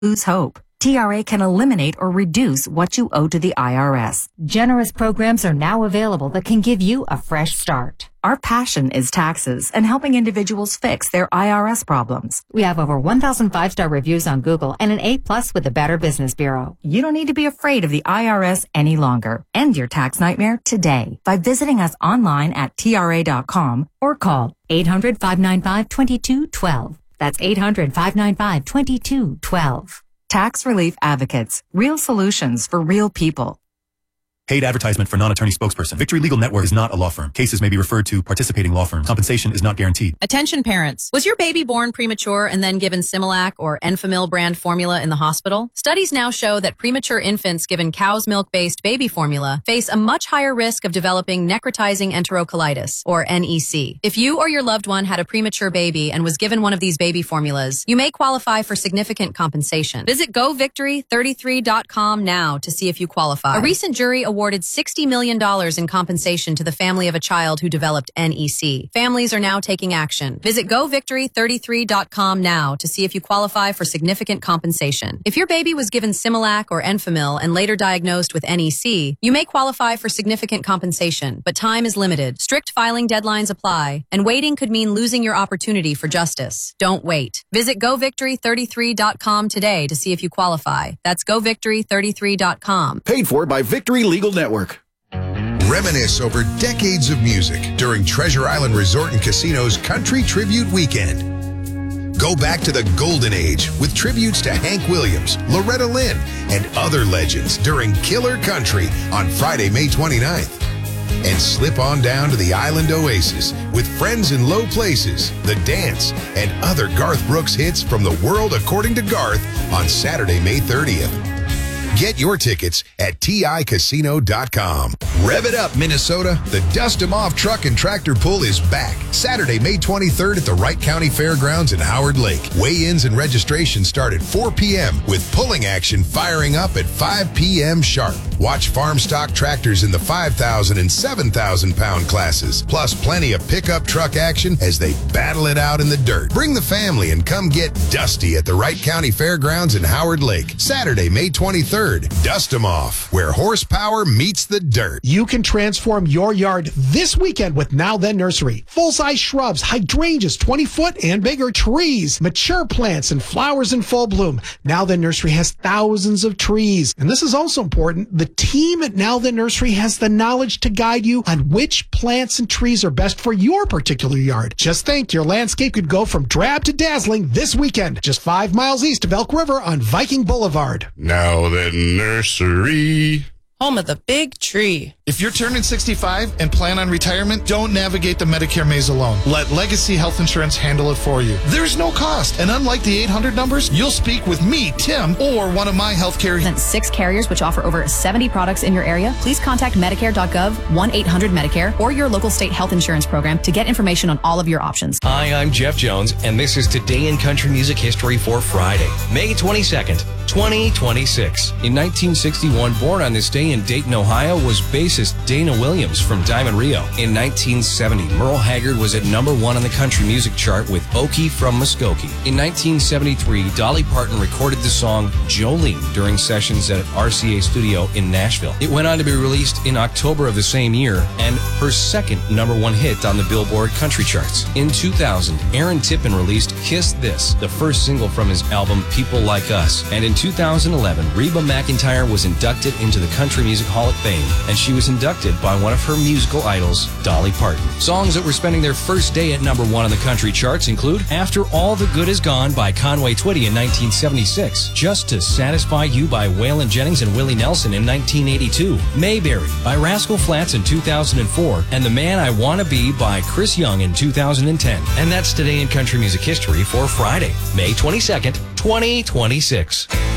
lose hope. TRA can eliminate or reduce what you owe to the IRS. Generous programs are now available that can give you a fresh start. Our passion is taxes and helping individuals fix their IRS problems. We have over 1,000 5-star reviews on Google and an A+ with the Better Business Bureau. You don't need to be afraid of the IRS any longer. End your tax nightmare today by visiting us online at TRA.com or call 800-595-2212. That's 800-595-2212. Tax Relief Advocates. Real solutions for real people. Paid advertisement for non-attorney spokesperson. Victory Legal Network is not a law firm. Cases may be referred to participating law firms. Compensation is not guaranteed. Attention parents. Was your baby born premature and then given Similac or Enfamil brand formula in the hospital? Studies now show that premature infants given cow's milk-based baby formula face a much higher risk of developing necrotizing enterocolitis, or NEC. If you or your loved one had a premature baby and was given one of these baby formulas, you may qualify for significant compensation. Visit govictory33.com now to see if you qualify. A recent jury awarded $60 million in compensation to the family of a child who developed NEC. Families are now taking action. Visit govictory33.com now to see if you qualify for significant compensation. If your baby was given Similac or Enfamil and later diagnosed with NEC, you may qualify for significant compensation, but time is limited. Strict filing deadlines apply, and waiting could mean losing your opportunity for justice. Don't wait. Visit govictory33.com today to see if you qualify. That's govictory33.com. Paid for by Victory Legal Network. Reminisce over decades of music during Treasure Island Resort and Casino's Country Tribute Weekend. Go back to the golden age with tributes to Hank Williams, Loretta Lynn, and other legends during Killer Country on Friday, May 29th. And slip on down to the Island Oasis with Friends in Low Places, The Dance, and other Garth Brooks hits from the world according to Garth on Saturday, May 30th. Get your tickets at TICasino.com. Rev it up, Minnesota. The Dust 'em Off Truck and Tractor Pull is back. Saturday, May 23rd at the Wright County Fairgrounds in Howard Lake. Weigh-ins and registration start at 4 p.m. with pulling action firing up at 5 p.m. sharp. Watch farm stock tractors in the 5,000 and 7,000 pound classes. Plus plenty of pickup truck action as they battle it out in the dirt. Bring the family and come get dusty at the Wright County Fairgrounds in Howard Lake. Saturday, May 23rd. Dust 'em Off, where horsepower meets the dirt. You can transform your yard this weekend with Now Then Nursery. Full-size shrubs, hydrangeas, 20-foot and bigger trees, mature plants, and flowers in full bloom. Now Then Nursery has thousands of trees. And this is also important. The team at Now Then Nursery has the knowledge to guide you on which plants and trees are best for your particular yard. Just think, your landscape could go from drab to dazzling this weekend, just 5 miles east of Elk River on Viking Boulevard. Now Then Nursery. Home of the big tree. If you're turning 65 and plan on retirement, don't navigate the Medicare maze alone. Let Legacy Health Insurance handle it for you. There's no cost. And unlike the 800 numbers, you'll speak with me, Tim, or one of my healthcare... 6 carriers which offer over 70 products in your area. Please contact Medicare.gov, 1-800-MEDICARE, or your local state health insurance program to get information on all of your options. Hi, I'm Jeff Jones, and this is Today in Country Music History for Friday, May 22nd, 2026. In 1961, born on this day in Dayton, Ohio, was bassist Dana Williams from Diamond Rio. In 1970, Merle Haggard was at #1 on the country music chart with Okie from Muskogee. In 1973, Dolly Parton recorded the song Jolene during sessions at RCA Studio in Nashville. It went on to be released in October of the same year and her second #1 hit on the Billboard country charts. In 2000, Aaron Tippin released Kiss This, the first single from his album People Like Us. And in 2011, Reba McEntire was inducted into the Country Music Hall of Fame, and she was inducted by one of her musical idols, Dolly Parton. Songs that were spending their first day at #1 on the country charts include After All the Good Is Gone by Conway Twitty in 1976, Just to Satisfy You by Waylon Jennings and Willie Nelson in 1982, Mayberry by Rascal Flatts in 2004, and The Man I Wanna Be by Chris Young in 2010. And that's Today in Country Music History for Friday, May 22nd, 2026.